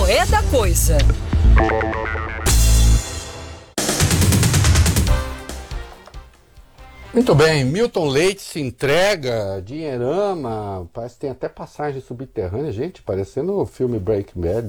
Qual é da coisa? Muito bem, Milton Leite se entrega, dinheirama, parece que tem até passagem subterrânea, gente, parecendo o filme Breaking Bad.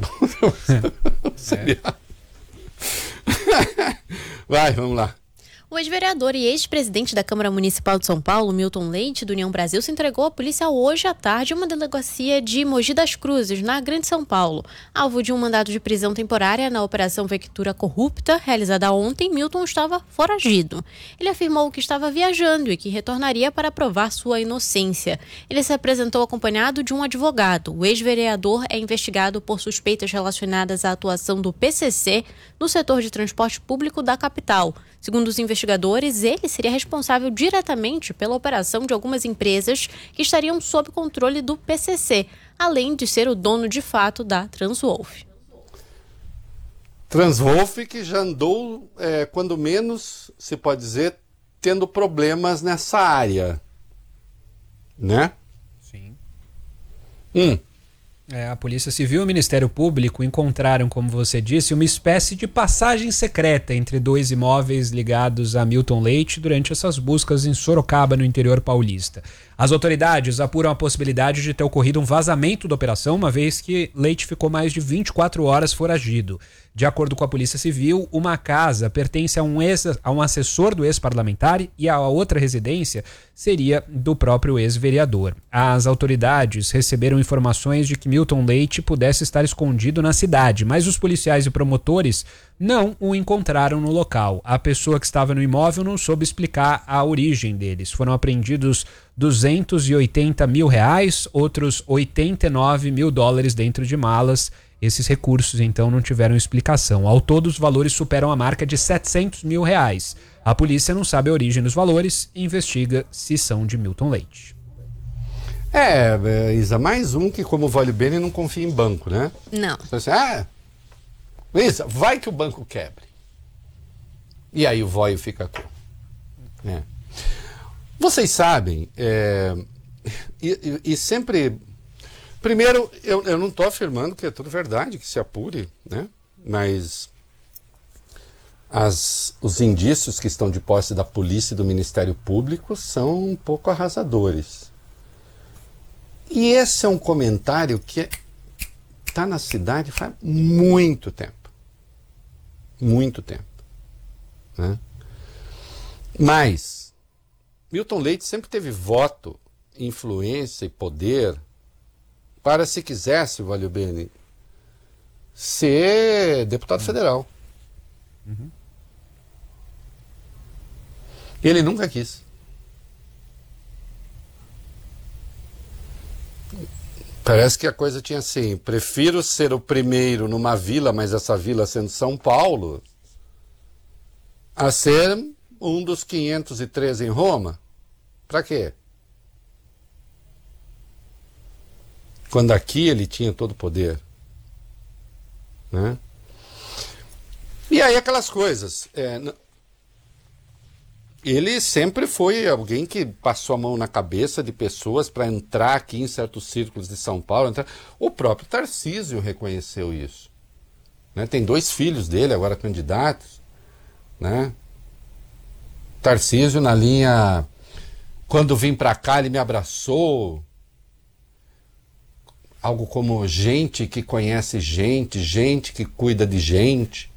Vai, vamos lá. O ex-vereador e ex-presidente da Câmara Municipal de São Paulo, Milton Leite, do União Brasil, se entregou à polícia hoje à tarde em uma delegacia de Mogi das Cruzes, na Grande São Paulo. Alvo de um mandado de prisão temporária na Operação Vectura Corrupta, realizada ontem, Milton estava foragido. Ele afirmou que estava viajando e que retornaria para provar sua inocência. Ele se apresentou acompanhado de um advogado. O ex-vereador é investigado por suspeitas relacionadas à atuação do PCC no setor de transporte público da capital. Segundo os investigadores, ele seria responsável diretamente pela operação de algumas empresas que estariam sob controle do PCC, além de ser o dono de fato da Transwolf. Transwolf que já andou, quando menos, se pode dizer, tendo problemas nessa área, né? Sim. A Polícia Civil e o Ministério Público encontraram, como você disse, uma espécie de passagem secreta entre dois imóveis ligados a Milton Leite durante essas buscas em Sorocaba, no interior paulista. As autoridades apuram a possibilidade de ter ocorrido um vazamento da operação, uma vez que Leite ficou mais de 24 horas foragido. De acordo com a Polícia Civil, uma casa pertence a um assessor do ex-parlamentar e a outra residência seria do próprio ex-vereador. As autoridades receberam informações de que Milton Leite pudesse estar escondido na cidade, mas os policiais e promotores não o encontraram no local. A pessoa que estava no imóvel não soube explicar a origem deles. Foram apreendidos R$280 mil, outros $89 mil dentro de malas. Esses recursos, então, não tiveram explicação. Ao todo, os valores superam a marca de R$700 mil. A polícia não sabe a origem dos valores e investiga se são de Milton Leite. Isa, mais um que, como o Vale Bene, não confia em banco, né? Não. Assim, Isa, vai que o banco quebre. E aí o Voio fica com. Vocês sabem, e sempre... Primeiro, eu não estou afirmando que é tudo verdade, que se apure, né? Mas os indícios que estão de posse da polícia e do Ministério Público são um pouco arrasadores. E esse é um comentário que está na cidade faz muito tempo. Muito tempo. Né? Mas Milton Leite sempre teve voto, influência e poder para, se quisesse, Valeu Bene, ser deputado federal. Ele nunca quis. Parece que a coisa tinha assim: prefiro ser o primeiro numa vila, mas essa vila sendo São Paulo, a ser um dos 513 em Roma. Para quê? Quando aqui ele tinha todo o poder. Né? E aí aquelas coisas. Ele sempre foi alguém que passou a mão na cabeça de pessoas para entrar aqui em certos círculos de São Paulo. O próprio Tarcísio reconheceu isso. Né? Tem 2 filhos dele agora candidatos. Né? Tarcísio na linha, quando vim para cá ele me abraçou. Algo como gente que conhece gente, gente que cuida de gente.